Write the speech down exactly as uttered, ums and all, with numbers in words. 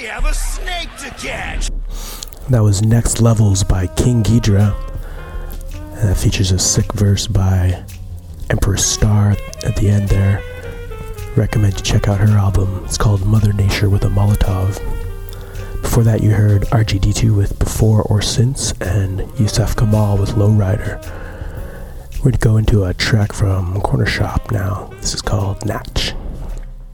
We have a snake to catch! That was Next Levels by King Ghidra. And that features a sick verse by Empress Star at the end there. Recommend you check out her album. It's called Mother Nature with a Molotov. Before that you heard R G D two with Before or Since and Yusuf Kamal with Lowrider. We're going to go into a track from Corner Shop now. This is called Natch.